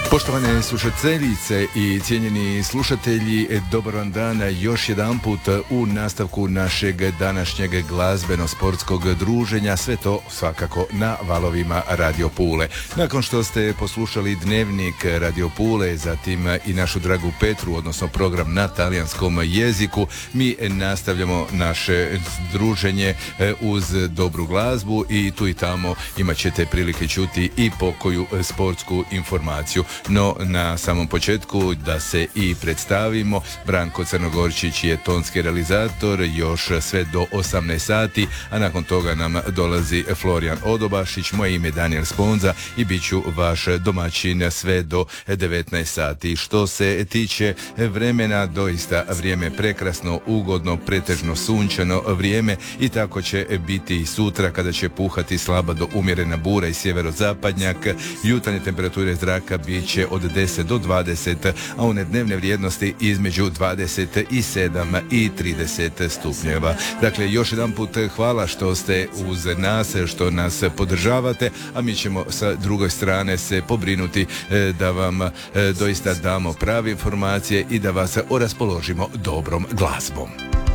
Poštovane slušateljice i cijenjeni slušatelji, dobar vam dan još jedanput u nastavku našeg današnjeg glazbeno-sportskog druženja, sve to svakako na valovima Radio Pule. Nakon što ste poslušali dnevnik Radio Pule, zatim i našu dragu Petru, odnosno program na talijanskom jeziku, mi nastavljamo naše druženje uz dobru glazbu i tu i tamo imat ćete prilike čuti i pokoju sportsku informaciju. No, na samom početku da se i predstavimo. Branko Crnogorčić je tonski realizator još sve do 18 sati, a nakon toga nam dolazi Florijan Odobašić, moje ime je Daniel Sponza i bit ću vaš domaćin sve do 19 sati. Što se tiče vremena, doista vrijeme prekrasno, ugodno, pretežno sunčano vrijeme i tako će biti i sutra kada će puhati slaba do umjerena bura i sjeverozapadnjak. Jutarnje temperature zraka bit će od 10 do 20, a one dnevne vrijednosti između 27 i 30 stupnjeva. Dakle, još jedan put hvala što ste uz nas, što nas podržavate, a mi ćemo sa druge strane se pobrinuti da vam doista damo prave informacije i da vas oraspoložimo dobrom glazbom.